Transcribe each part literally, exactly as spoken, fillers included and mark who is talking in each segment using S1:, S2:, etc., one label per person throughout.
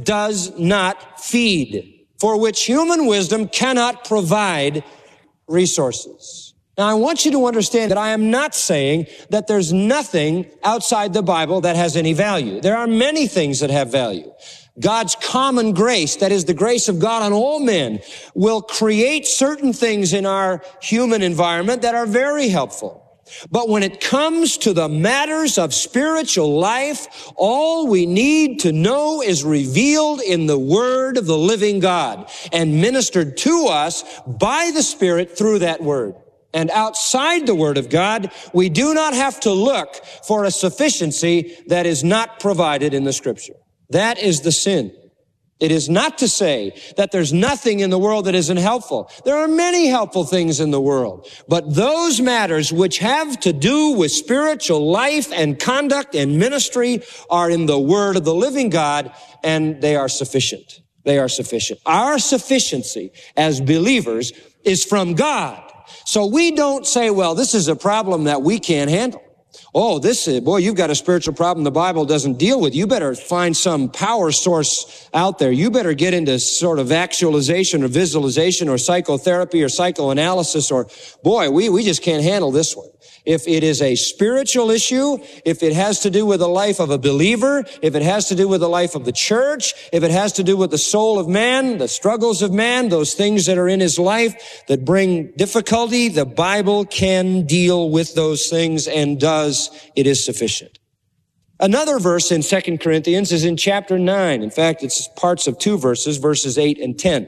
S1: does not feed, for which human wisdom cannot provide resources. Now, I want you to understand that I am not saying that there's nothing outside the Bible that has any value. There are many things that have value. God's common grace, that is the grace of God on all men, will create certain things in our human environment that are very helpful. But when it comes to the matters of spiritual life, all we need to know is revealed in the Word of the living God and ministered to us by the Spirit through that Word. And outside the Word of God, we do not have to look for a sufficiency that is not provided in the Scripture. That is the sin. It is not to say that there's nothing in the world that isn't helpful. There are many helpful things in the world. But those matters which have to do with spiritual life and conduct and ministry are in the Word of the living God, and they are sufficient. They are sufficient. Our sufficiency as believers is from God. So we don't say, well, this is a problem that we can't handle. Oh, this is, boy, you've got a spiritual problem the Bible doesn't deal with. You better find some power source out there. You better get into sort of actualization or visualization or psychotherapy or psychoanalysis or, boy, we, we just can't handle this one. If it is a spiritual issue, if it has to do with the life of a believer, if it has to do with the life of the church, if it has to do with the soul of man, the struggles of man, those things that are in his life that bring difficulty, the Bible can deal with those things and does. It is sufficient. Another verse in Second Corinthians is in chapter nine. In fact, it's parts of two verses, verses eight and ten.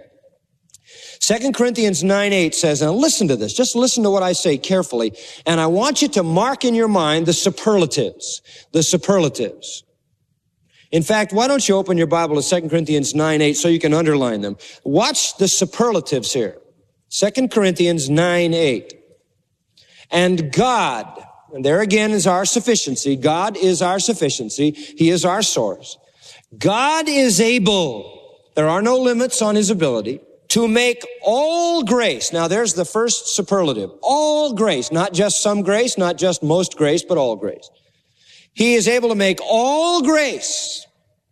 S1: Second Corinthians nine eight says, and listen to this, just listen to what I say carefully, and I want you to mark in your mind the superlatives, the superlatives. In fact, why don't you open your Bible to Second Corinthians nine eight so you can underline them. Watch the superlatives here. Second Corinthians nine eight. And God, and there again is our sufficiency. God is our sufficiency. He is our source. God is able, there are no limits on his ability, to make all grace. Now there's the first superlative. All grace, not just some grace, not just most grace, but all grace. He is able to make all grace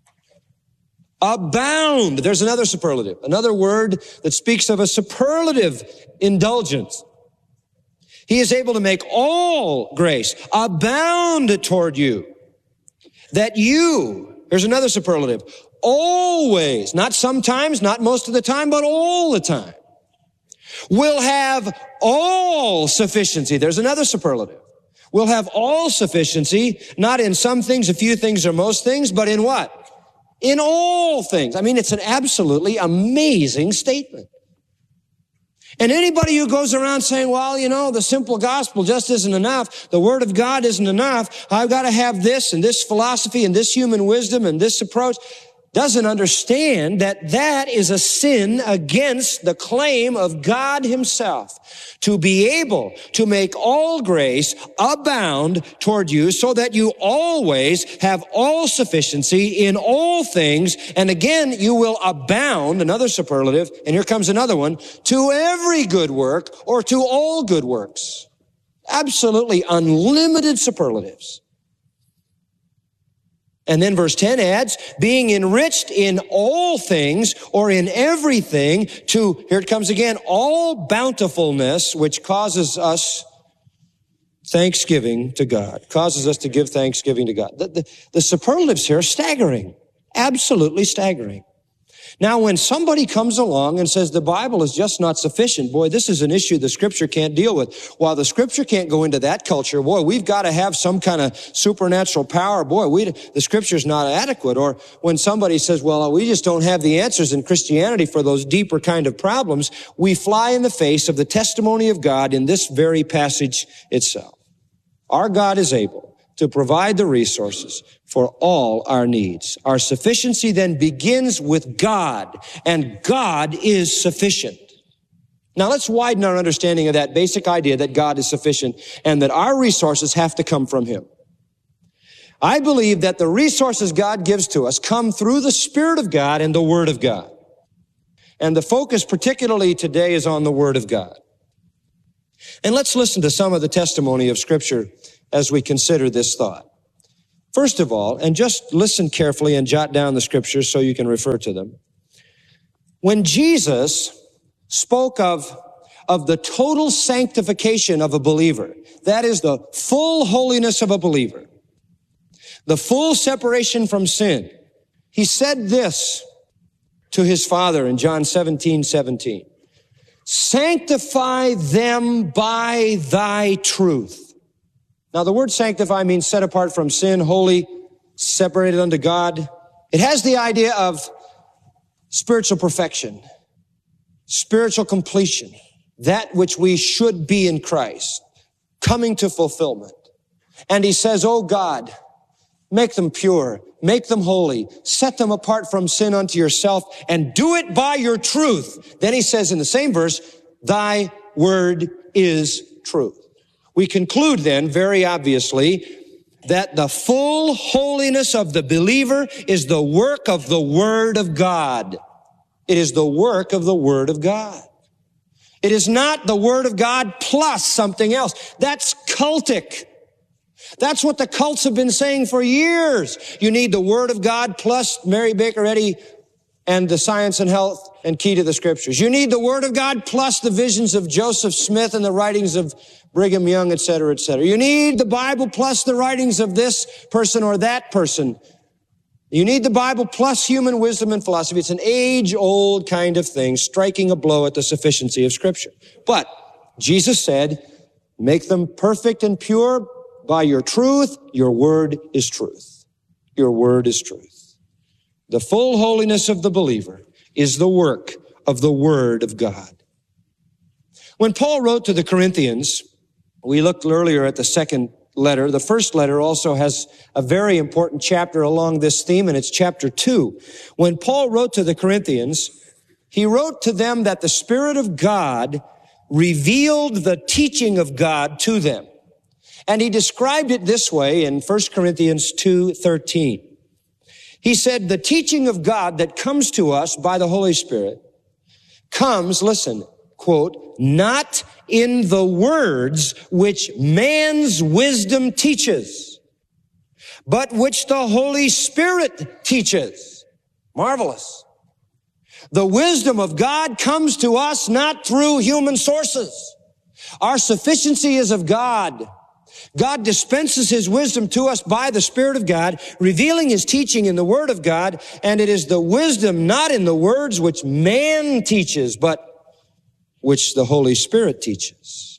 S1: abound. There's another superlative, another word that speaks of a superlative indulgence. He is able to make all grace abound toward you, that you, here's another superlative, always, not sometimes, not most of the time, but all the time, will have all sufficiency. There's another superlative. We'll have all sufficiency, not in some things, a few things, or most things, but in what? In all things. I mean, it's an absolutely amazing statement. And anybody who goes around saying, well, you know, the simple gospel just isn't enough. The Word of God isn't enough. I've got to have this and this philosophy and this human wisdom and this approach, doesn't understand that that is a sin against the claim of God himself to be able to make all grace abound toward you so that you always have all sufficiency in all things. And again, you will abound, another superlative, and here comes another one, to every good work or to all good works. Absolutely unlimited superlatives. And then verse ten adds, being enriched in all things or in everything to, here it comes again, all bountifulness, which causes us thanksgiving to God, causes us to give thanksgiving to God. The, the, the superlatives here are staggering, absolutely staggering. Now, when somebody comes along and says the Bible is just not sufficient, boy, this is an issue the Scripture can't deal with. While the Scripture can't go into that culture, boy, we've got to have some kind of supernatural power. Boy, we, the Scripture's not adequate. Or when somebody says, well, we just don't have the answers in Christianity for those deeper kind of problems, we fly in the face of the testimony of God in this very passage itself. Our God is able to provide the resources for all our needs. Our sufficiency then begins with God, and God is sufficient. Now let's widen our understanding of that basic idea that God is sufficient and that our resources have to come from him. I believe that the resources God gives to us come through the Spirit of God and the Word of God. And the focus particularly today is on the Word of God. And let's listen to some of the testimony of Scripture as we consider this thought. First of all, and just listen carefully and jot down the scriptures so you can refer to them. When Jesus spoke of, of the total sanctification of a believer, that is the full holiness of a believer, the full separation from sin, he said this to his Father in John seventeen seventeen. Sanctify them by thy truth. Now, the word sanctify means set apart from sin, holy, separated unto God. It has the idea of spiritual perfection, spiritual completion, that which we should be in Christ, coming to fulfillment. And he says, oh God, make them pure, make them holy, set them apart from sin unto yourself, and do it by your truth. Then he says in the same verse, thy word is truth. We conclude then, very obviously, that the full holiness of the believer is the work of the Word of God. It is the work of the Word of God. It is not the Word of God plus something else. That's cultic. That's what the cults have been saying for years. You need the Word of God plus Mary Baker Eddy and the Science and Health and Key to the Scriptures. You need the Word of God plus the visions of Joseph Smith and the writings of Brigham Young, et cetera, et cetera. You need the Bible plus the writings of this person or that person. You need the Bible plus human wisdom and philosophy. It's an age-old kind of thing, striking a blow at the sufficiency of Scripture. But Jesus said, make them perfect and pure by your truth. Your word is truth. Your word is truth. The full holiness of the believer is the work of the Word of God. When Paul wrote to the Corinthians, we looked earlier at the second letter. The first letter also has a very important chapter along this theme, and it's chapter two. When Paul wrote to the Corinthians, he wrote to them that the Spirit of God revealed the teaching of God to them. And he described it this way in First Corinthians two thirteen. He said, the teaching of God that comes to us by the Holy Spirit comes, listen, quote, not in the words which man's wisdom teaches, but which the Holy Spirit teaches. Marvelous. The wisdom of God comes to us not through human sources. Our sufficiency is of God. God dispenses His wisdom to us by the Spirit of God, revealing His teaching in the Word of God, and it is the wisdom not in the words which man teaches, but which the Holy Spirit teaches.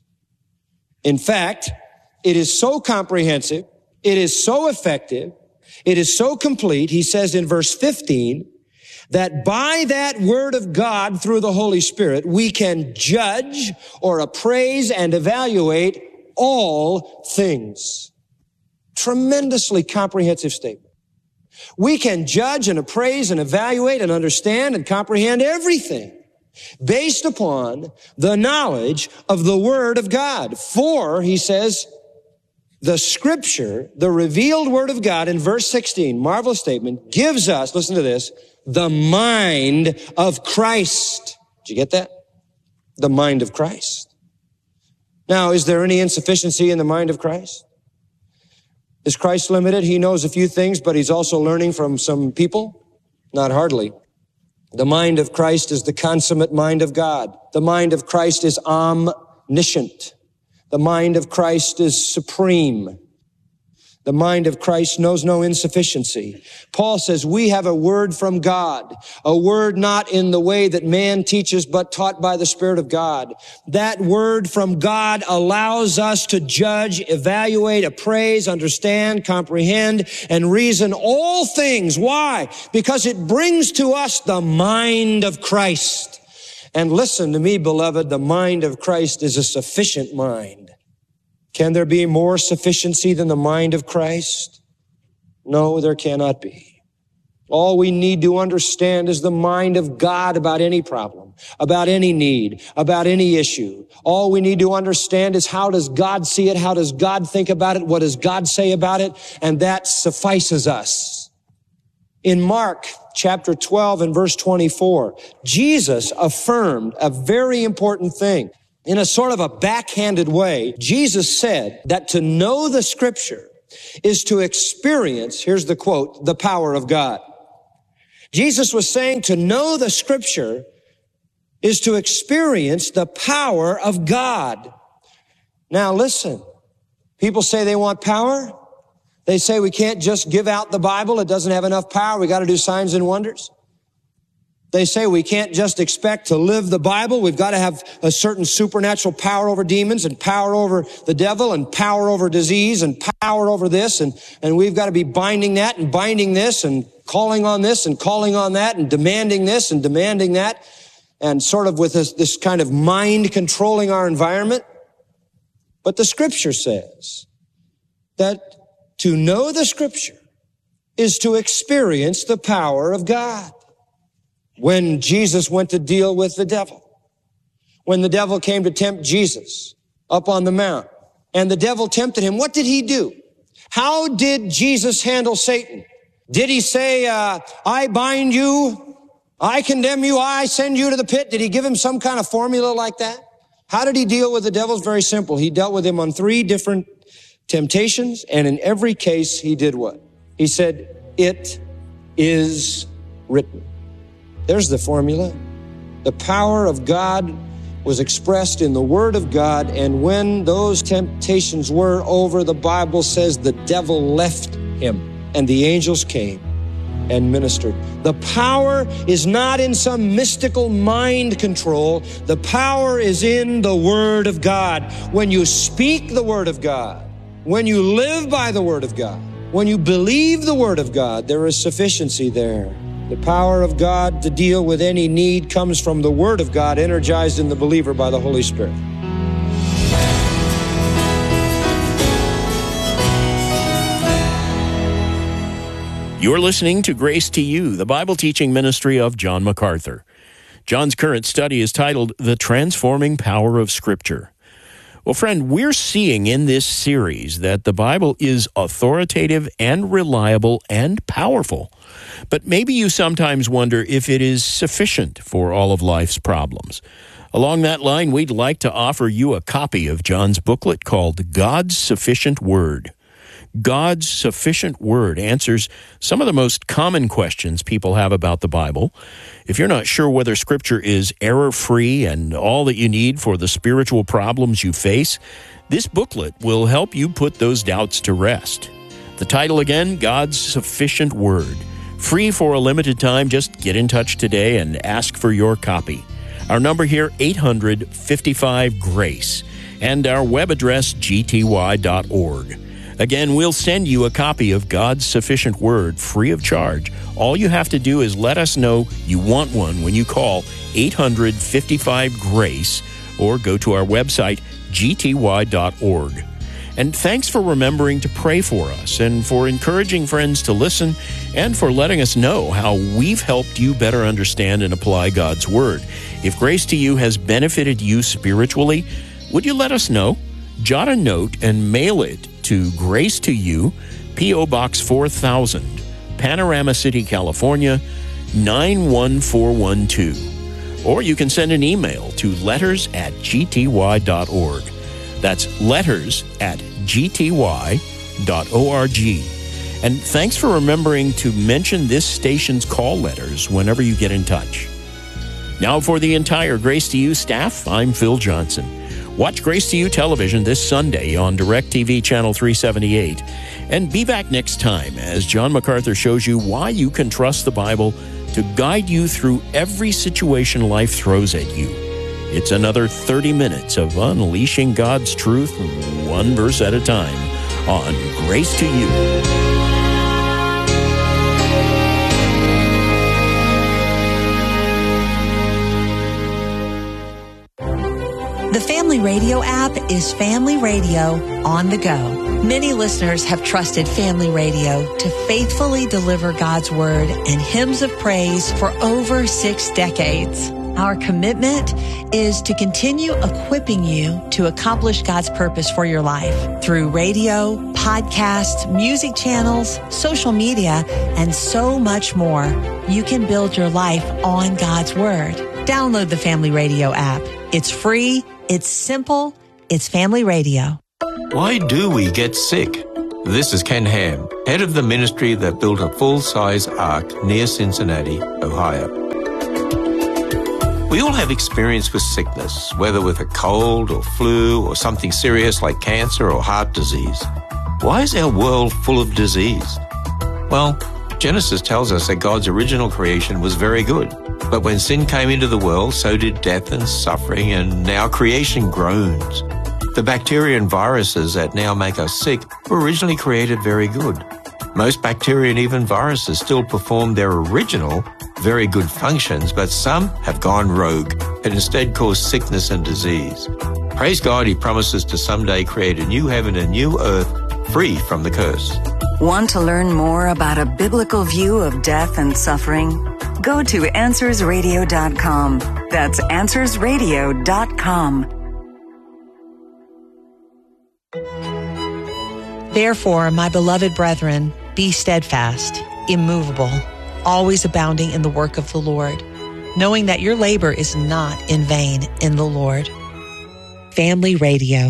S1: In fact, it is so comprehensive, it is so effective, it is so complete, he says in verse fifteen, that by that Word of God through the Holy Spirit, we can judge or appraise and evaluate all things. Tremendously comprehensive statement. We can judge and appraise and evaluate and understand and comprehend everything based upon the knowledge of the Word of God. For, he says, the Scripture, the revealed Word of God in verse sixteen, marvelous statement, gives us, listen to this, the mind of Christ. Did you get that? The mind of Christ. Now, is there any insufficiency in the mind of Christ? Is Christ limited? He knows a few things, but he's also learning from some people? Not hardly. The mind of Christ is the consummate mind of God. The mind of Christ is omniscient. The mind of Christ is supreme. The mind of Christ knows no insufficiency. Paul says we have a word from God, a word not in the way that man teaches, but taught by the Spirit of God. That word from God allows us to judge, evaluate, appraise, understand, comprehend, and reason all things. Why? Because it brings to us the mind of Christ. And listen to me, beloved, the mind of Christ is a sufficient mind. Can there be more sufficiency than the mind of Christ? No, there cannot be. All we need to understand is the mind of God about any problem, about any need, about any issue. All we need to understand is how does God see it? How does God think about it? What does God say about it? And that suffices us. In Mark chapter twelve and verse twenty-four, Jesus affirmed a very important thing. In a sort of a backhanded way, Jesus said that to know the Scripture is to experience, here's the quote, the power of God. Jesus was saying to know the Scripture is to experience the power of God. Now listen, people say they want power. They say we can't just give out the Bible. It doesn't have enough power. We got to do signs and wonders. They say we can't just expect to live the Bible. We've got to have a certain supernatural power over demons and power over the devil and power over disease and power over this. And, and we've got to be binding that and binding this and calling on this and calling on that and demanding this and demanding that. And sort of with this, this kind of mind controlling our environment. But the Scripture says that to know the Scripture is to experience the power of God. When Jesus went to deal with the devil, when the devil came to tempt Jesus up on the mount, and the devil tempted him, what did he do? How did Jesus handle Satan? Did he say, uh, I bind you, I condemn you, I send you to the pit? Did he give him some kind of formula like that? How did he deal with the devil? It's very simple. He dealt with him on three different temptations, and in every case, he did what? He said, it is written. There's the formula. The power of God was expressed in the Word of God, and when those temptations were over, the Bible says the devil left him, and the angels came and ministered. The power is not in some mystical mind control. The power is in the Word of God. When you speak the Word of God, when you live by the Word of God, when you believe the Word of God, there is sufficiency there. The power of God to deal with any need comes from the Word of God energized in the believer by the Holy Spirit.
S2: You're listening to Grace to You, the Bible teaching ministry of John MacArthur. John's current study is titled The Transforming Power of Scripture. Well, friend, we're seeing in this series that the Bible is authoritative and reliable and powerful. But maybe you sometimes wonder if it is sufficient for all of life's problems. Along that line, we'd like to offer you a copy of John's booklet called God's Sufficient Word. God's Sufficient Word answers some of the most common questions people have about the Bible. If you're not sure whether Scripture is error-free and all that you need for the spiritual problems you face, this booklet will help you put those doubts to rest. The title again, God's Sufficient Word. Free for a limited time. Just get in touch today and ask for your copy. Our number here, eight hundred, fifty-five, GRACE, and our web address, g t y dot org. Again, we'll send you a copy of God's Sufficient Word free of charge. All you have to do is let us know you want one when you call eight hundred, fifty-five, GRACE or go to our website, g t y dot org. And thanks for remembering to pray for us and for encouraging friends to listen and for letting us know how we've helped you better understand and apply God's Word. If Grace to You has benefited you spiritually, would you let us know? Jot a note and mail it to Grace to You, P O. Box four thousand, Panorama City, California, nine one four one two. Or you can send an email to letters at g t y dot org. That's letters at g t y dot org. And thanks for remembering to mention this station's call letters whenever you get in touch. Now for the entire Grace to You staff, I'm Phil Johnson. Watch Grace to You television this Sunday on DirecTV Channel three seventy-eight. And be back next time as John MacArthur shows you why you can trust the Bible to guide you through every situation life throws at you. It's another thirty minutes of unleashing God's truth one verse at a time on Grace to You.
S3: The Family Radio app is Family Radio on the go. Many listeners have trusted Family Radio to faithfully deliver God's Word and hymns of praise for over six decades. Our commitment is to continue equipping you to accomplish God's purpose for your life through radio, podcasts, music channels, social media, and so much more. You can build your life on God's Word. Download the Family Radio app. It's free. It's simple. It's Family Radio.
S4: Why do we get sick? This is Ken Ham, head of the ministry that built a full-size ark near Cincinnati, Ohio. We all have experience with sickness, whether with a cold or flu or something serious like cancer or heart disease. Why is our world full of disease? Well, Genesis tells us that God's original creation was very good. But when sin came into the world, so did death and suffering, and now creation groans. The bacteria and viruses that now make us sick were originally created very good. Most bacteria and even viruses still perform their original, very good functions, but some have gone rogue and instead cause sickness and disease. Praise God, He promises to someday create a new heaven and new earth free from the curse.
S5: Want to learn more about a biblical view of death and suffering? Go to answers radio dot com. That's answers radio dot com.
S3: Therefore, my beloved brethren, be steadfast, immovable, always abounding in the work of the Lord, knowing that your labor is not in vain in the Lord. Family Radio.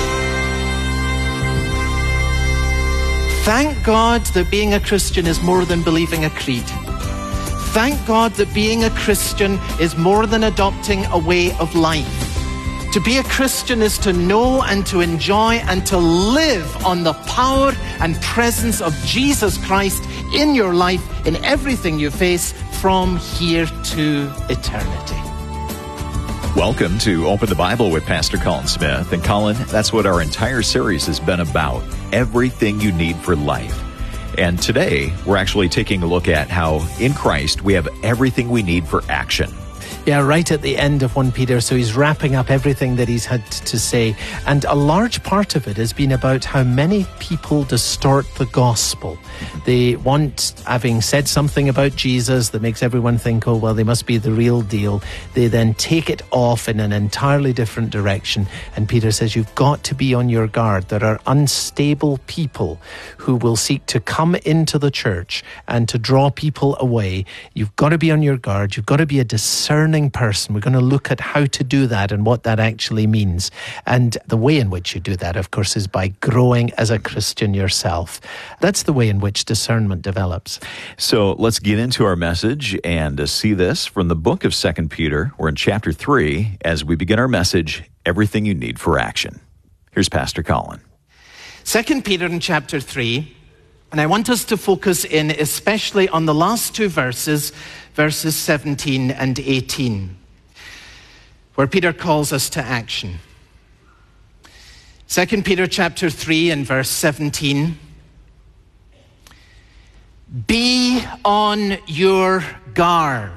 S6: Thank God that being a Christian is more than believing a creed. Thank God that being a Christian is more than adopting a way of life. To be a Christian is to know and to enjoy and to live on the power and presence of Jesus Christ in your life, in everything you face from here to eternity.
S7: Welcome to Open the Bible with Pastor Colin Smith. And Colin, that's what our entire series has been about, everything you need for life. And today, we're actually taking a look at how in Christ we have everything we need for action.
S6: Yeah, right at the end of First Peter, so he's wrapping up everything that he's had to say. And a large part of it has been about how many people distort the gospel. They want, having said something about Jesus that makes everyone think, oh, well, they must be the real deal. They then take it off in an entirely different direction. And Peter says, you've got to be on your guard. There are unstable people who will seek to come into the church and to draw people away. You've got to be on your guard. You've got to be a discerning person. We're going to look at how to do that and what that actually means. And the way in which you do that, of course, is by growing as a Christian yourself. That's the way in which discernment develops.
S7: So let's get into our message and uh, see this from the book of Second Peter. We're in chapter three as we begin our message, Everything You Need for Action. Here's Pastor Colin.
S6: Second Peter in chapter three, and I want us to focus in especially on the last two verses, verses seventeen and eighteen, where Peter calls us to action. Second Peter chapter three and verse seventeen. Be on your guard,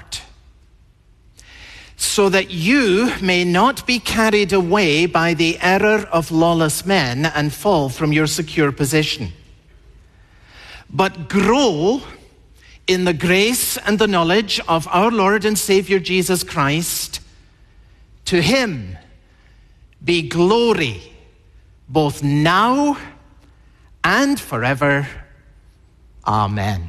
S6: so that you may not be carried away by the error of lawless men and fall from your secure position, but grow in the grace and the knowledge of our Lord and Savior Jesus Christ. To him be glory both now and forever. Amen.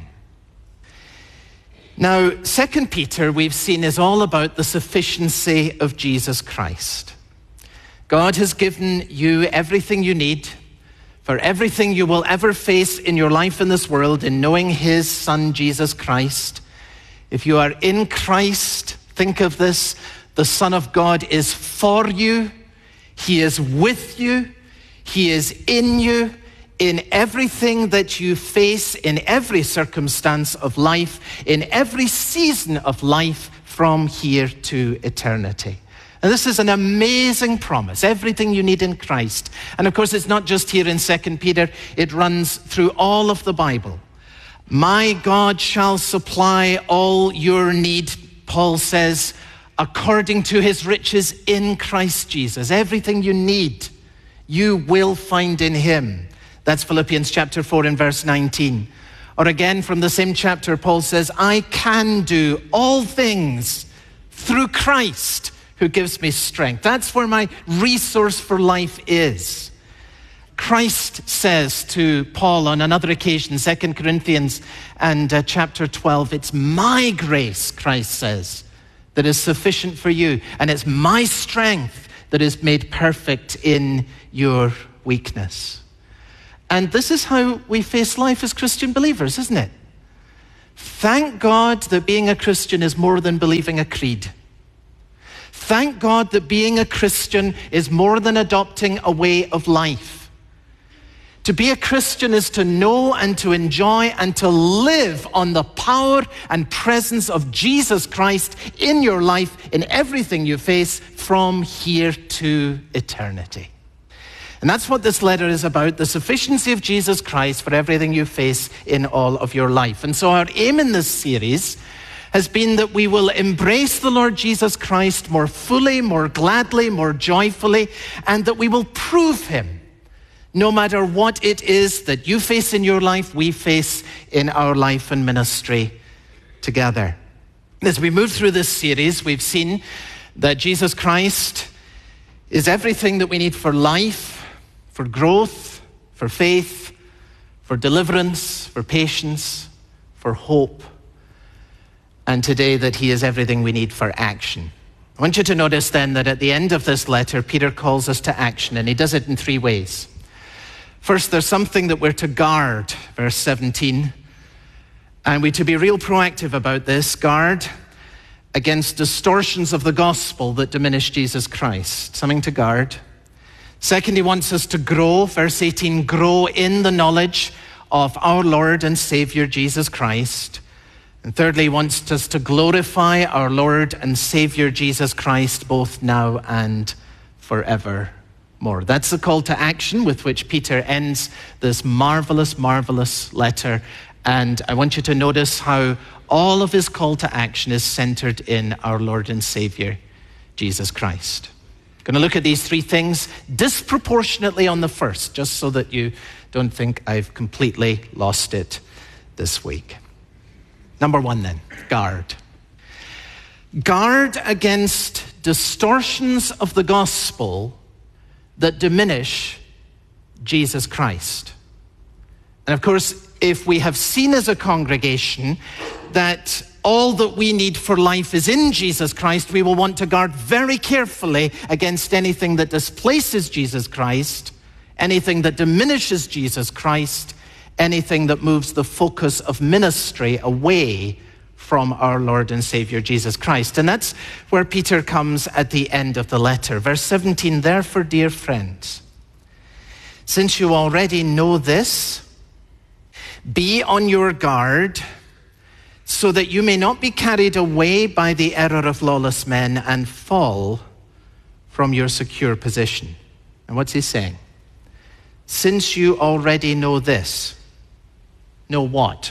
S6: Now, Second Peter, we've seen, is all about the sufficiency of Jesus Christ. God has given you everything you need for everything you will ever face in your life in this world in knowing his Son, Jesus Christ. If you are in Christ, think of this, the Son of God is for you, he is with you, he is in you, in everything that you face, in every circumstance of life, in every season of life from here to eternity. And this is an amazing promise, everything you need in Christ. And of course, it's not just here in Second Peter, it runs through all of the Bible. My God shall supply all your need, Paul says, according to his riches in Christ Jesus. Everything you need, you will find in him. That's Philippians chapter four and verse nineteen. Or again, from the same chapter, Paul says, I can do all things through Christ who gives me strength. That's where my resource for life is. Christ says to Paul on another occasion, Second Corinthians and uh, chapter twelve, it's my grace, Christ says, that is sufficient for you. And it's my strength that is made perfect in your weakness. And this is how we face life as Christian believers, isn't it? Thank God that being a Christian is more than believing a creed. Thank God that being a Christian is more than adopting a way of life. To be a Christian is to know and to enjoy and to live on the power and presence of Jesus Christ in your life, in everything you face from here to eternity. And that's what this letter is about, the sufficiency of Jesus Christ for everything you face in all of your life. And so our aim in this series has been that we will embrace the Lord Jesus Christ more fully, more gladly, more joyfully, and that we will prove him no matter what it is that you face in your life, we face in our life and ministry together. As we move through this series, we've seen that Jesus Christ is everything that we need for life, for growth, for faith, for deliverance, for patience, for hope, and today that he is everything we need for action. I want you to notice then that at the end of this letter, Peter calls us to action, and he does it in three ways. First, there's something that we're to guard, verse seventeen, and we're to be real proactive about this, guard against distortions of the gospel that diminish Jesus Christ, something to guard. Second, he wants us to grow, verse eighteen, grow in the knowledge of our Lord and Savior Jesus Christ. And thirdly, he wants us to glorify our Lord and Savior Jesus Christ both now and forevermore. That's the call to action with which Peter ends this marvelous, marvelous letter. And I want you to notice how all of his call to action is centered in our Lord and Savior Jesus Christ. Going to look at these three things disproportionately on the first, just so that you don't think I've completely lost it this week. Number one then, guard. Guard against distortions of the gospel that diminish Jesus Christ. And of course, if we have seen as a congregation that all that we need for life is in Jesus Christ, we will want to guard very carefully against anything that displaces Jesus Christ, anything that diminishes Jesus Christ, anything that moves the focus of ministry away from our Lord and Savior Jesus Christ. And that's where Peter comes at the end of the letter. Verse seventeen, therefore, dear friends, since you already know this, be on your guard, so that you may not be carried away by the error of lawless men and fall from your secure position. And what's he saying? Since you already know this, know what?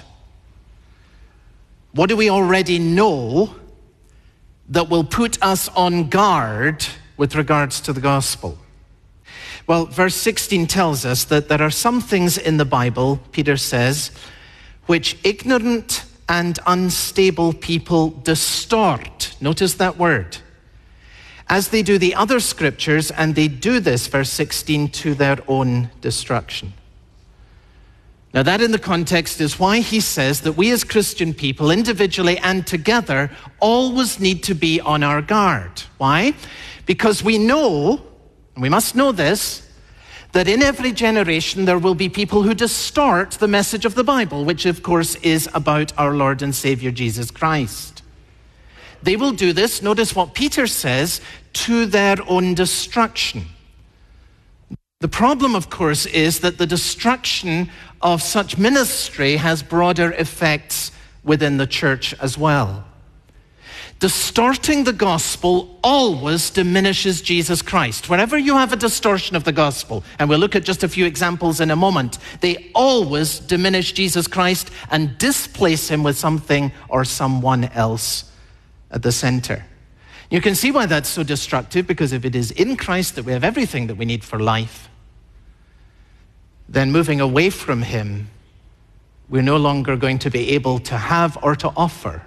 S6: What do we already know that will put us on guard with regards to the gospel? Well, verse sixteen tells us that there are some things in the Bible, Peter says, which ignorant and unstable people distort. Notice that word. As they do the other scriptures, and they do this, verse sixteen, to their own destruction. Now that in the context is why he says that we as Christian people, individually and together, always need to be on our guard. Why? Because we know, and we must know this, that in every generation there will be people who distort the message of the Bible, which of course is about our Lord and Savior Jesus Christ. They will do this, notice what Peter says, to their own destruction. The problem, of course, is that the destruction of such ministry has broader effects within the church as well. Distorting the gospel always diminishes Jesus Christ. Wherever you have a distortion of the gospel, and we'll look at just a few examples in a moment, they always diminish Jesus Christ and displace him with something or someone else at the center. You can see why that's so destructive, because if it is in Christ that we have everything that we need for life, then moving away from him, we're no longer going to be able to have or to offer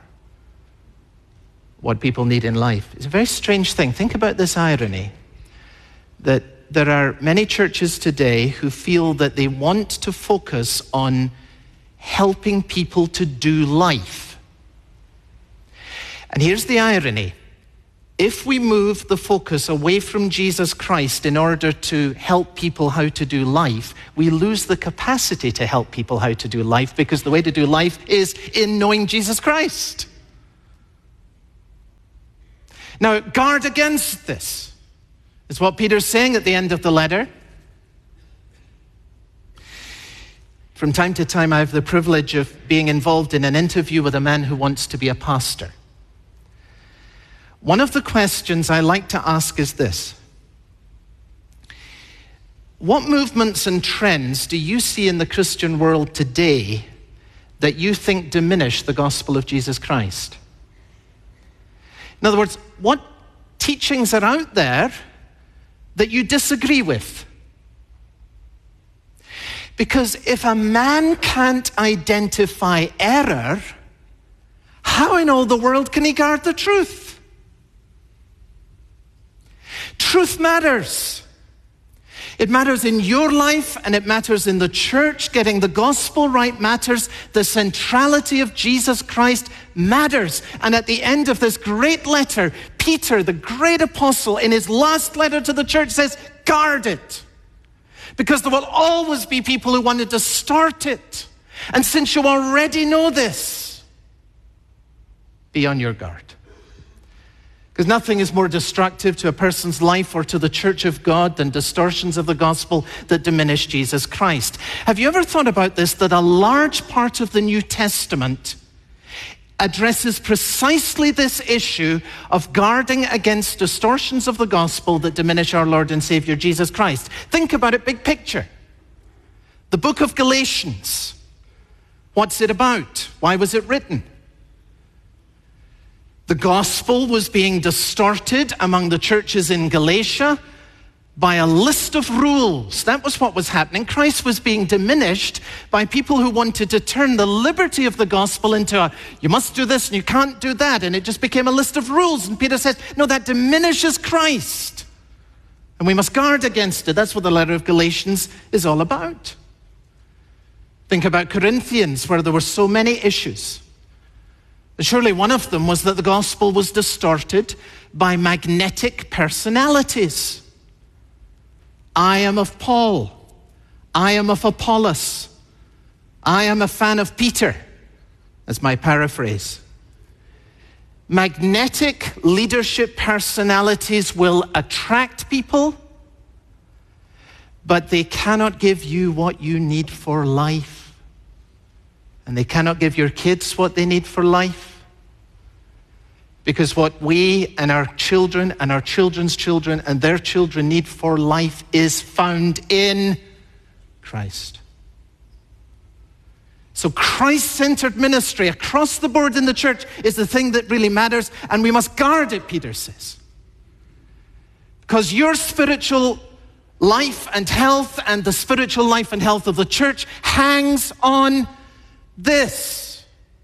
S6: what people need in life. It's a very strange thing. Think about this irony, that there are many churches today who feel that they want to focus on helping people to do life. And here's the irony. if we move the focus away from Jesus Christ in order to help people how to do life, we lose the capacity to help people how to do life, because the way to do life is in knowing Jesus Christ. Now, guard against this, is what Peter's saying at the end of the letter. From time to time, I have the privilege of being involved in an interview with a man who wants to be a pastor. One of the questions I like to ask is this: what movements and trends do you see in the Christian world today that you think diminish the gospel of Jesus Christ? In other words, what teachings are out there that you disagree with? Because if a man can't identify error, how in all the world can he guard the truth? Truth matters. It matters in your life, and it matters in the church. Getting the gospel right matters. The centrality of Jesus Christ matters. And at the end of this great letter, Peter, the great apostle, in his last letter to the church says, guard it. Because there will always be people who want to distort it. And since you already know this, be on your guard. Because nothing is more destructive to a person's life or to the church of God than distortions of the gospel that diminish Jesus Christ. Have you ever thought about this, that a large part of the New Testament addresses precisely this issue of guarding against distortions of the gospel that diminish our Lord and Savior Jesus Christ? Think about it, big picture. The book of Galatians, what's it about? Why was it written? The gospel was being distorted among the churches in Galatia by a list of rules. That was what was happening. Christ was being diminished by people who wanted to turn the liberty of the gospel into a, you must do this and you can't do that. And it just became a list of rules. And Peter says, no, that diminishes Christ. And we must guard against it. That's what the letter of Galatians is all about. Think about Corinthians, where there were so many issues. Surely one of them was that the gospel was distorted by magnetic personalities. I am of Paul. I am of Apollos. I am a fan of Peter. That's my paraphrase. Magnetic leadership personalities will attract people, but they cannot give you what you need for life. And they cannot give your kids what they need for life. Because what we and our children and our children's children and their children need for life is found in Christ. So Christ-centered ministry across the board in the church is the thing that really matters, and we must guard it, Peter says. Because your spiritual life and health and the spiritual life and health of the church hangs on this.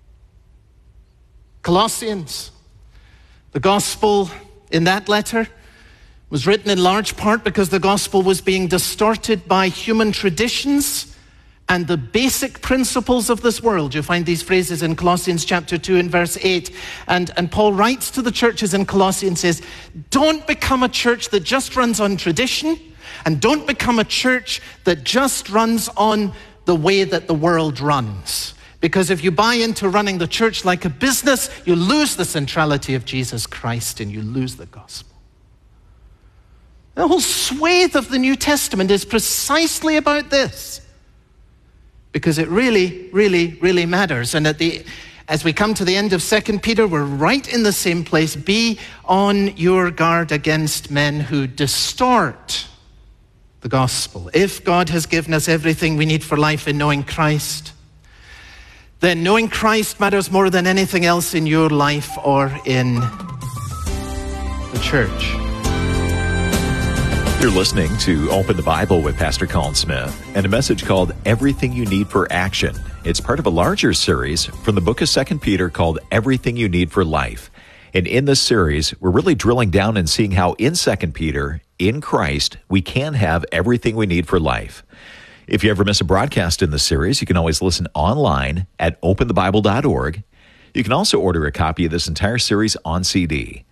S6: Colossians. The gospel in that letter was written in large part because the gospel was being distorted by human traditions and the basic principles of this world. You find these phrases in Colossians chapter two and verse eight. And, and Paul writes to the churches in Colossae and says, don't become a church that just runs on tradition, and don't become a church that just runs on the way that the world runs. Because if you buy into running the church like a business, you lose the centrality of Jesus Christ and you lose the gospel. The whole swathe of the New Testament is precisely about this. Because it really, really, really matters. And at the, as we come to the end of Second Peter, we're right in the same place. Be on your guard against men who distort the gospel. If God has given us everything we need for life in knowing Christ, then knowing Christ matters more than anything else in your life or in the church.
S7: You're listening to Open the Bible with Pastor Colin Smith and a message called Everything You Need for Action. It's part of a larger series from the book of Second Peter called Everything You Need for Life. And in this series, we're really drilling down and seeing how in Second Peter, in Christ, we can have everything we need for life. If you ever miss a broadcast in this series, you can always listen online at open the bible dot org. You can also order a copy of this entire series on C D.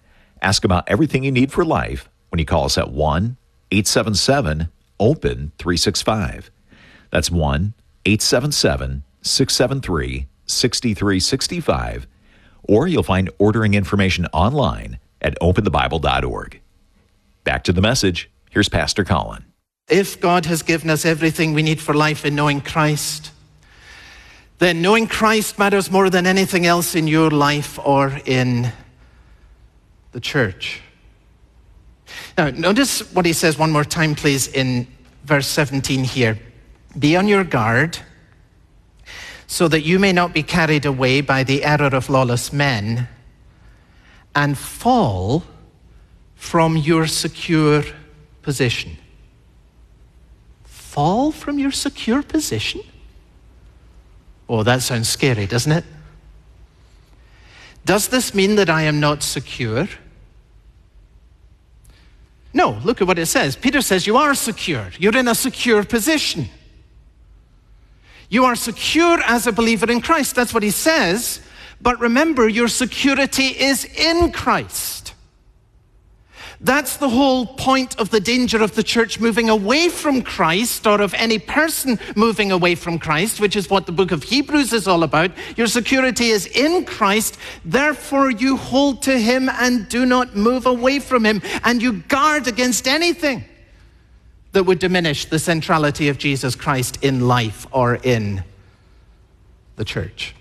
S7: Ask about everything you need for life when you call us at one eight seven seven open three six five. That's one eight seven seven six seven three six three six five. Or you'll find ordering information online at open the bible dot org. Back to the message. Here's Pastor Colin.
S6: If God has given us everything we need for life in knowing Christ, then knowing Christ matters more than anything else in your life or in the church. Now, notice what he says one more time, please, in verse seventeen here. Be on your guard, so that you may not be carried away by the error of lawless men and fall from your secure position. Fall from your secure position? Oh, that sounds scary, doesn't it? Does this mean that I am not secure? No, look at what it says. Peter says you are secure. You're in a secure position. You are secure as a believer in Christ. That's what he says. But remember, your security is in Christ. That's the whole point of the danger of the church moving away from Christ, or of any person moving away from Christ, which is what the book of Hebrews is all about. Your security is in Christ. Therefore, you hold to him and do not move away from him. And you guard against anything that would diminish the centrality of Jesus Christ in life or in the church.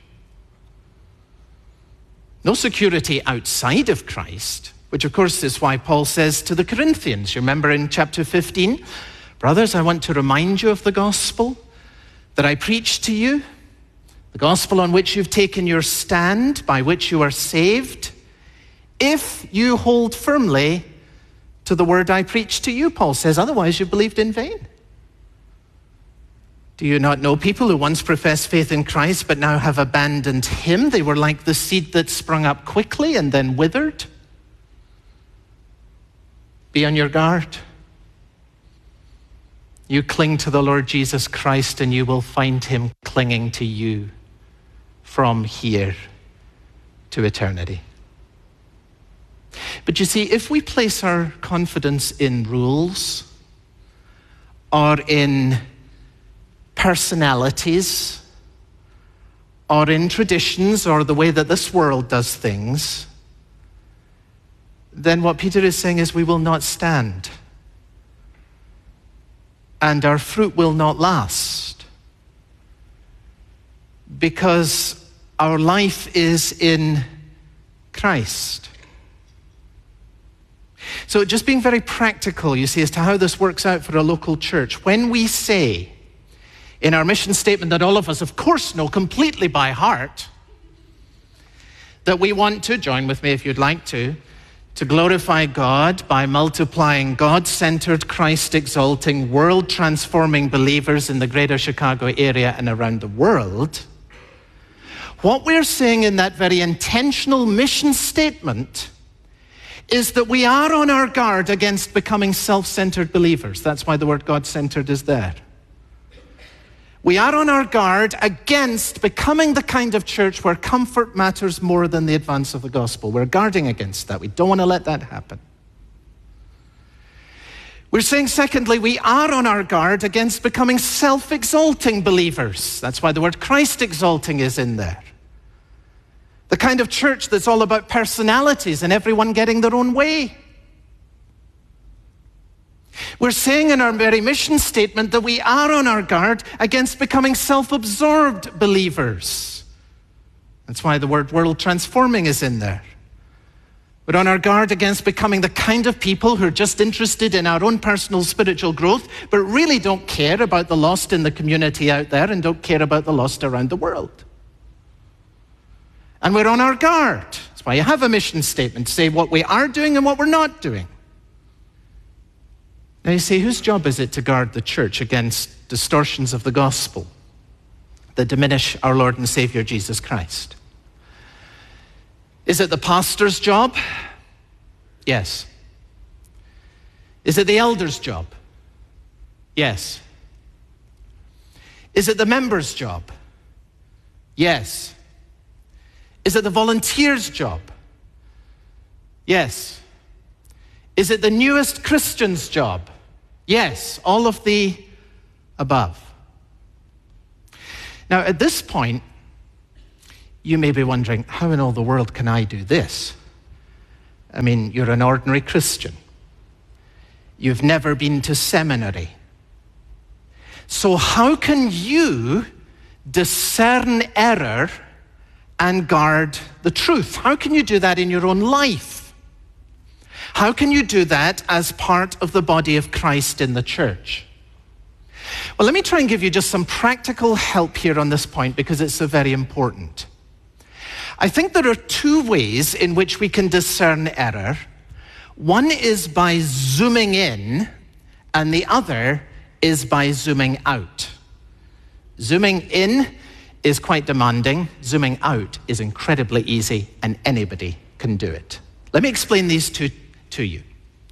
S6: No security outside of Christ, which of course is why Paul says to the Corinthians, you remember in chapter fifteen, brothers, I want to remind you of the gospel that I preached to you, the gospel on which you've taken your stand, by which you are saved, if you hold firmly to the word I preached to you, Paul says, otherwise you believed in vain. Do you not know people who once professed faith in Christ but now have abandoned him? They were like the seed that sprung up quickly and then withered. Be on your guard. You cling to the Lord Jesus Christ and you will find him clinging to you from here to eternity. But you see, if we place our confidence in rules or in personalities or in traditions or the way that this world does things, then what Peter is saying is we will not stand. And our fruit will not last. Because our life is in Christ. So just being very practical, you see, as to how this works out for a local church. When we say in our mission statement that all of us, of course, know completely by heart, that we want to, join with me if you'd like to, to glorify God by multiplying God-centered, Christ-exalting, world-transforming believers in the greater Chicago area and around the world, what we're saying in that very intentional mission statement is that we are on our guard against becoming self-centered believers. That's why the word God-centered is there. We are on our guard against becoming the kind of church where comfort matters more than the advance of the gospel. We're guarding against that. We don't want to let that happen. We're saying, secondly, we are on our guard against becoming self-exalting believers. That's why the word Christ-exalting is in there. The kind of church that's all about personalities and everyone getting their own way. We're saying in our very mission statement that we are on our guard against becoming self-absorbed believers. That's why the word world transforming is in there. We're on our guard against becoming the kind of people who are just interested in our own personal spiritual growth, but really don't care about the lost in the community out there and don't care about the lost around the world. And we're on our guard. That's why you have a mission statement to say what we are doing and what we're not doing. Now you say, whose job is it to guard the church against distortions of the gospel that diminish our Lord and Savior Jesus Christ? Is it the pastor's job? Yes. Is it the elder's job? Yes. Is it the member's job? Yes. Is it the volunteer's job? Yes. Is it the newest Christian's job? Yes, all of the above. Now, at this point, you may be wondering, how in all the world can I do this? I mean, you're an ordinary Christian. You've never been to seminary. So how can you discern error and guard the truth? How can you do that in your own life? How can you do that as part of the body of Christ in the church? Well, let me try and give you just some practical help here on this point because it's so very important. I think there are two ways in which we can discern error. One is by zooming in, and the other is by zooming out. Zooming in is quite demanding. Zooming out is incredibly easy, and anybody can do it. Let me explain these two to you.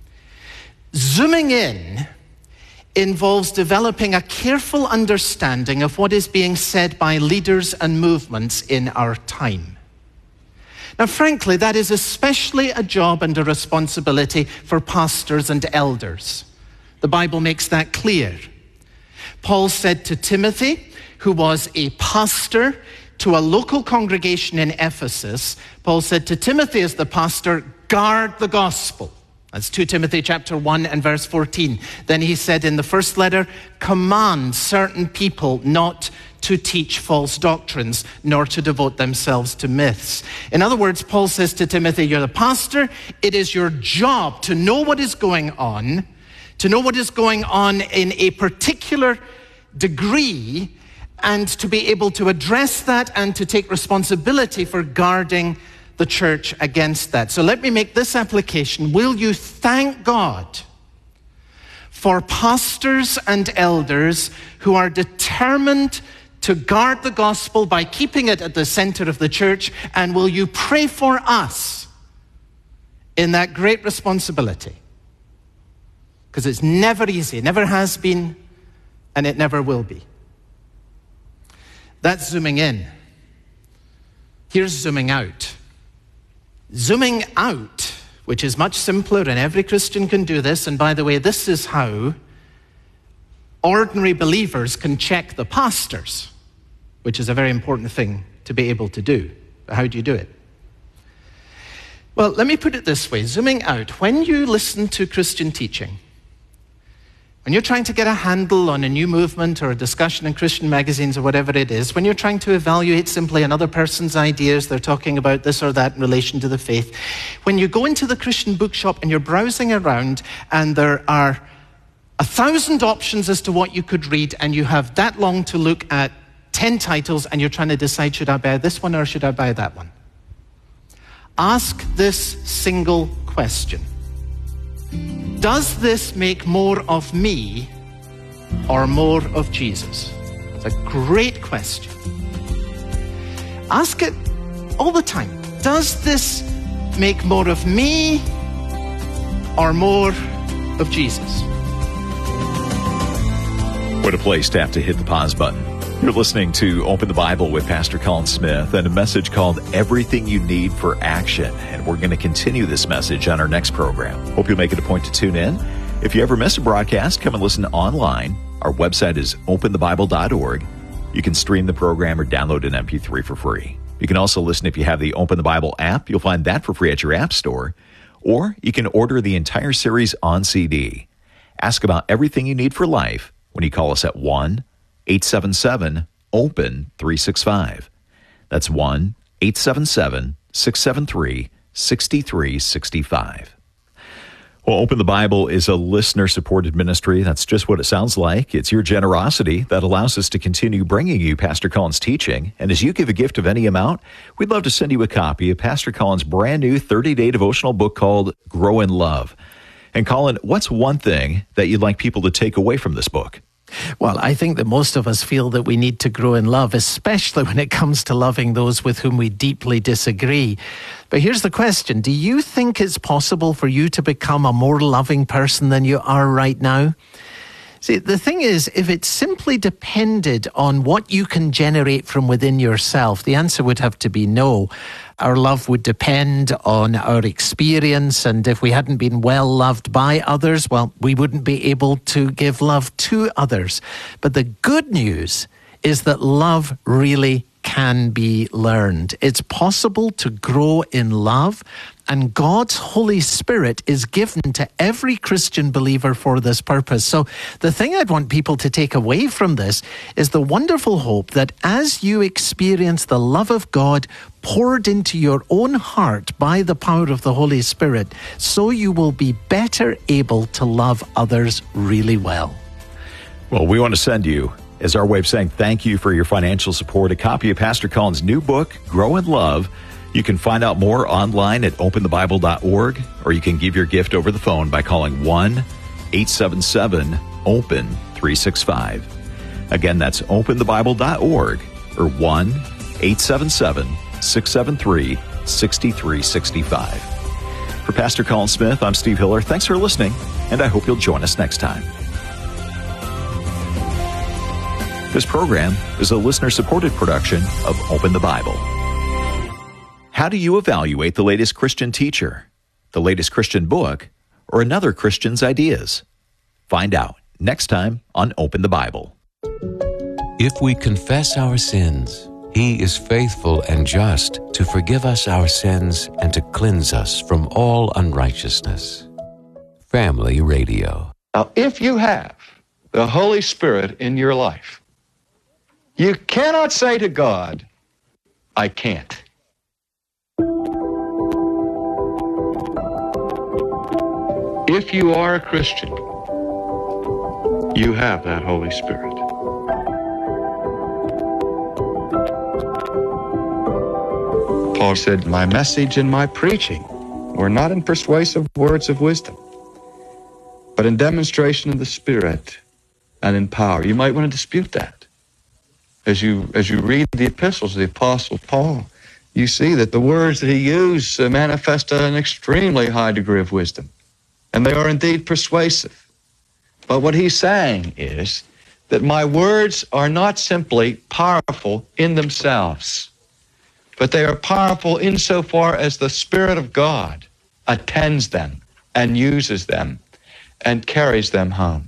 S6: Zooming in involves developing a careful understanding of what is being said by leaders and movements in our time. Now, frankly, that is especially a job and a responsibility for pastors and elders. The Bible makes that clear. Paul said to Timothy, who was a pastor to a local congregation in Ephesus, Paul said to Timothy as the pastor, guard the gospel. That's Second Timothy chapter one and verse fourteen. Then he said in the first letter, command certain people not to teach false doctrines, nor to devote themselves to myths. In other words, Paul says to Timothy, you're the pastor. It is your job to know what is going on, to know what is going on in a particular degree, and to be able to address that and to take responsibility for guarding the church against that. So let me make this application. Will you thank God for pastors and elders who are determined to guard the gospel by keeping it at the center of the church? And will you pray for us in that great responsibility? Because it's never easy, it never has been, and it never will be. That's zooming in. Here's zooming out. Zooming out, which is much simpler, and every Christian can do this, and by the way, this is how ordinary believers can check the pastors, which is a very important thing to be able to do. But how do you do it? Well, let me put it this way. Zooming out, when you listen to Christian teaching, when you're trying to get a handle on a new movement or a discussion in Christian magazines or whatever it is, when you're trying to evaluate simply another person's ideas, they're talking about this or that in relation to the faith, when you go into the Christian bookshop and you're browsing around and there are a thousand options as to what you could read, and you have that long to look at ten titles and you're trying to decide, should I buy this one or should I buy that one? Ask this single question. Does this make more of me or more of Jesus? It's a great question. Ask it all the time. Does this make more of me or more of Jesus?
S7: What a place to have to hit the pause button. You're listening to Open the Bible with Pastor Colin Smith and a message called Everything You Need for Action. And we're going to continue this message on our next program. Hope you'll make it a point to tune in. If you ever miss a broadcast, come and listen online. Our website is open the bible dot org. You can stream the program or download an M P three for free. You can also listen if you have the Open the Bible app. You'll find that for free at your app store. Or you can order the entire series on C D. Ask about everything you need for life when you call us at one eight seven seven open three six five. That's one eight seven seven six seven three six three six five. Well, Open the Bible is a listener-supported ministry. That's just what it sounds like. It's your generosity that allows us to continue bringing you Pastor Colin's teaching. And as you give a gift of any amount, we'd love to send you a copy of Pastor Colin's brand new thirty-day devotional book called Grow in Love. And Colin, what's one thing that you'd like people to take away from this book?
S6: Well, I think that most of us feel that we need to grow in love, especially when it comes to loving those with whom we deeply disagree. But here's the question. Do you think it's possible for you to become a more loving person than you are right now? See, the thing is, if it simply depended on what you can generate from within yourself, the answer would have to be no. Our love would depend on our experience, and if we hadn't been well loved by others, well, we wouldn't be able to give love to others. But the good news is that love really can be learned. It's possible to grow in love, and God's Holy Spirit is given to every Christian believer for this purpose. So the thing I'd want people to take away from this is the wonderful hope that as you experience the love of God poured into your own heart by the power of the Holy Spirit, so you will be better able to love others really well.
S7: Well, we want to send you, as our way of saying thank you for your financial support, a copy of Pastor Colin's new book, Grow in Love. You can find out more online at open the bible dot org, or you can give your gift over the phone by calling one eight seven seven open three six five. Again, that's open the bible dot org or one eight seven seven six seven three six three six five. For Pastor Colin Smith, I'm Steve Hiller. Thanks for listening, and I hope you'll join us next time. This program is a listener-supported production of Open the Bible. How do you evaluate the latest Christian teacher, the latest Christian book, or another Christian's ideas? Find out next time on Open the Bible.
S8: If we confess our sins, He is faithful and just to forgive us our sins and to cleanse us from all unrighteousness. Family Radio.
S9: Now, if you have the Holy Spirit in your life, you cannot say to God, I can't. If you are a Christian, you have that Holy Spirit. Paul said, my message and my preaching were not in persuasive words of wisdom, but in demonstration of the Spirit and in power. You might want to dispute that. As you as you read the epistles of the Apostle Paul, you see that the words that he used uh, manifest an extremely high degree of wisdom, and they are indeed persuasive. But what he's saying is that my words are not simply powerful in themselves, but they are powerful insofar as the Spirit of God attends them and uses them and carries them home.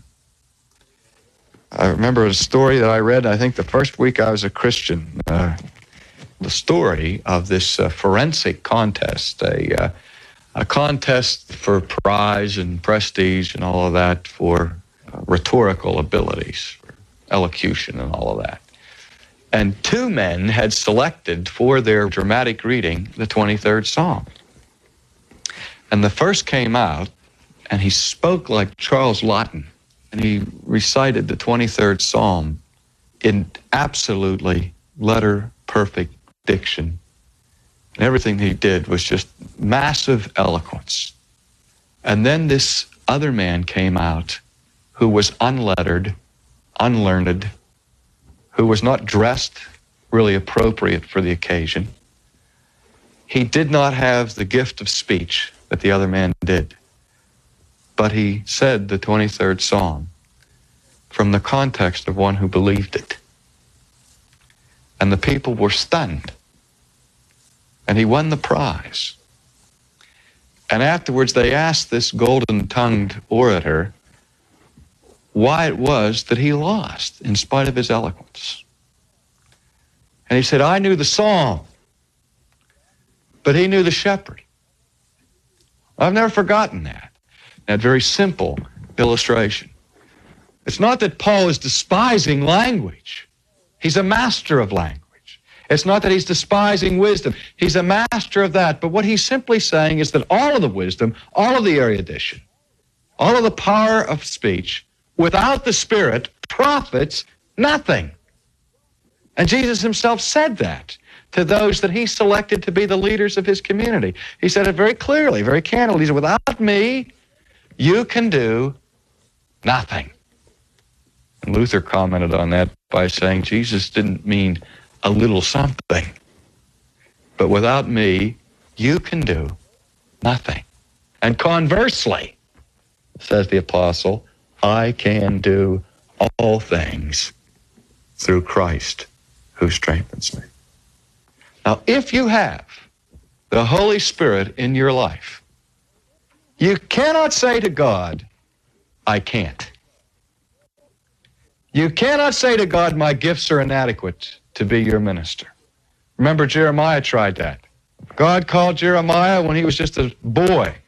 S9: I remember a story that I read, I think the first week I was a Christian, uh, the story of this uh, forensic contest, a, uh, a contest for prize and prestige and all of that, for uh, rhetorical abilities, for elocution and all of that. And two men had selected for their dramatic reading the twenty-third Psalm. And the first came out, and he spoke like Charles Lawton. And he recited the twenty-third Psalm in absolutely letter-perfect diction. And everything he did was just massive eloquence. And then this other man came out who was unlettered, unlearned, who was not dressed really appropriate for the occasion. He did not have the gift of speech that the other man did. But he said the twenty-third Psalm from the context of one who believed it. And the people were stunned. And he won the prize. And afterwards they asked this golden-tongued orator why it was that he lost in spite of his eloquence. And he said, I knew the psalm, but he knew the shepherd. I've never forgotten that. That very simple illustration. It's not that Paul is despising language. He's a master of language. It's not that he's despising wisdom. He's a master of that. But what he's simply saying is that all of the wisdom, all of the erudition, all of the power of speech, without the Spirit, profits nothing. And Jesus himself said that to those that he selected to be the leaders of his community. He said it very clearly, very candidly. He said, without me, you can do nothing. And Luther commented on that by saying Jesus didn't mean a little something, but without me, you can do nothing. And conversely, says the apostle, I can do all things through Christ who strengthens me. Now, if you have the Holy Spirit in your life, you cannot say to God, I can't. You cannot say to God, my gifts are inadequate to be your minister. Remember, Jeremiah tried that. God called Jeremiah when he was just a boy.